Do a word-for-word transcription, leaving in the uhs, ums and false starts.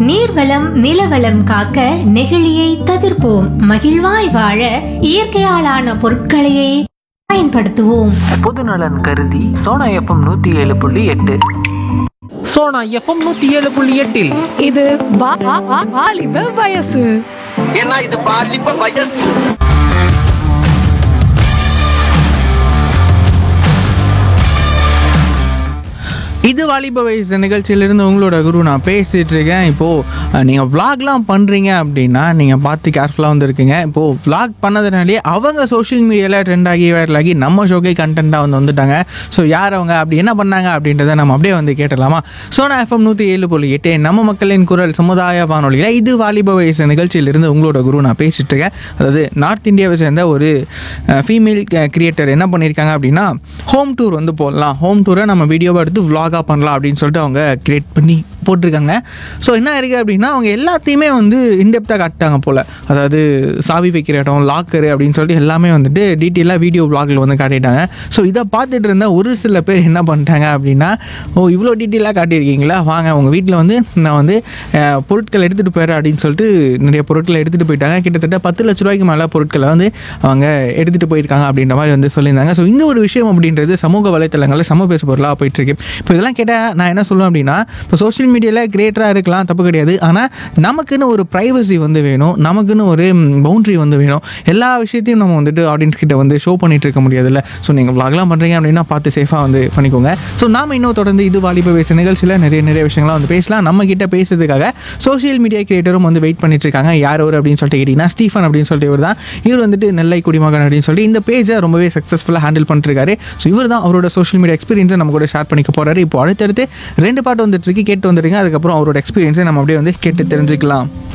நீர்வளம் நிலவளம் காக்க நெகிழியை தவிர்ப்போம். மகிழ்வாய் வாழ இயற்கையாலான பொருட்களையே பயன்படுத்துவோம். பொதுநலன் கருதி சோனா எஃப்எம் நூத்தி ஏழு புள்ளி எட்டு சோனா எஃப்எம் நூத்தி ஏழு புள்ளி எட்டில் இது வா- வா- வா- வாலிப வயசு. ஏன்னா இது பாலிப்ப வயசு. இது வாலிப வயசு நிகழ்ச்சியிலிருந்து உங்களோட குரு நான் பேசிகிட்டு இருக்கேன். இப்போது நீங்கள் விளாக்லாம் பண்ணுறீங்க அப்படின்னா நீங்கள் பார்த்து கேர்ஃபுல்லாக வந்துருக்கீங்க. இப்போது விளாக் பண்ணதுனாலே அவங்க சோஷியல் மீடியாவில் ட்ரெண்ட் ஆகி வைரல் ஆகி நம்ம ஷோக்கே கண்டென்ட்டாக வந்து வந்துட்டாங்க. ஸோ யார் அவங்க அப்படி என்ன பண்ணாங்க அப்படின்றத நம்ம அப்படியே வந்து கேட்டலாமா? சோனா எஃப்எம் நூற்றி ஏழு புள்ளி எட்டு நம்ம மக்களின் குரல் சமுதாய வானொலியில் இது வாலிப வயசு நிகழ்ச்சியிலிருந்து உங்களோட குரு நான் பேசிகிட்டு இருக்கேன். அதாவது நார்த் இந்தியாவை சேர்ந்த ஒரு ஃபீமேல் கிரியேட்டர் என்ன பண்ணியிருக்காங்க அப்படின்னா, ஹோம் டூர் வந்து போடலாம், ஹோம் டூரை நம்ம வீடியோவை எடுத்து விளாகாக பண்ணலாம் அப்படின்னு சொல்லிட்டு அவங்க கிரியேட் பண்ணி போட்டிருக்காங்க. ஸோ என்ன இருக்குது அப்படின்னா, அவங்க எல்லாத்தையுமே வந்து இன்டெப்த்தாக காட்டாங்க போல். அதாவது சாவி வைக்கிற இடம், லாக்கரு அப்படின்னு சொல்லிட்டு எல்லாமே வந்துட்டு டீட்டெயிலாக வீடியோ விளாகில் வந்து காட்டிட்டாங்க. ஸோ இதை பார்த்துட்டு இருந்தால் ஒரு சில பேர் என்ன பண்ணிட்டாங்க அப்படின்னா, ஓ இவ்வளோ டீட்டெயிலாக காட்டியிருக்கீங்களா, வாங்க உங்கள் வீட்டில் வந்து நான் வந்து அஹ், பொருட்கள் எடுத்துகிட்டு போயிடுறேன் அப்படின்னு சொல்லிட்டு நிறைய பொருட்களை எடுத்துகிட்டு போயிட்டாங்க. கிட்டத்தட்ட பத்து லட்ச ரூபாய்க்கு மேலே பொருட்களை வந்து அவங்க எடுத்துகிட்டு போயிருக்காங்க அப்படின்ற மாதிரி வந்து சொல்லியிருந்தாங்க. ஸோ இந்த ஒரு விஷயம் அப்படின்றது சமூக வலைத்தளங்களில் சம பேசு பொருளாக போயிட்டுருக்கு. இப்போ இதெல்லாம் கேட்டால் நான் என்ன சொல்லுவேன் அப்படின்னா, இப்போ சோஷியல் மீடியாவில் கிரியேட்டராக இருக்கலாம், தப்பு கிடையாது. ஆனால் நமக்குன்னு ஒரு ப்ரைவசி வந்து வேணும், நமக்குன்னு ஒரு பவுண்ட்ரி வந்து வேணும். எல்லா விஷயத்தையும் நம்ம வந்துட்டு ஆடியன்ஸ் கிட்ட வந்து ஷோ பண்ணிட்டு இருக்க முடியாதுல்ல. ஸோ நீங்கள் விளாக்லாம் பண்ணுறீங்க அப்படின்னா பார்த்து சேஃபாக வந்து பண்ணிக்கோங்க. ஸோ நாம் இன்னும் தொடர்ந்து இது வாலிப வயசு நிகழ்ச்சியில் நிறைய நிறைய விஷயங்கள்லாம் வந்து பேசலாம். நம்ம கிட்ட பேசுறதுக்காக சோஷியல் மீடியா கிரியேட்டரும் வந்து வெயிட் பண்ணிட்டு இருக்காங்க. யார் அவர் அப்படின்னு சொல்லிட்டு கேட்டிங்கன்னா, ஸ்டீஃபன் அப்படின்னு சொல்லிட்டு இவர் தான். இவர் வந்துட்டு நெல்லை குடிமகன் அப்படின்னு சொல்லிட்டு இந்த பேஜை ரொம்பவே சக்ஸஸ்ஃபுல்லாக ஹேண்டில் பண்ணிருக்காரு. ஸோ இவர் தான் அவரோட சோஷியல் மீடியா எக்ஸ்பீரியன்ஸை நம்ம கூட ஷேர் பண்ணிக்க போகிறாரு. இப்போ அடுத்தடுத்து ரெண்டு பாட்டு வந்துட்டு இருக்கு, கேட்டு வந்துடுங்க. அதுக்கப்புறம் அவரோட எக்ஸ்பீரியன்ஸை நம்ம அப்படியே வந்து கேட்டு தெரிஞ்சுக்கலாம்.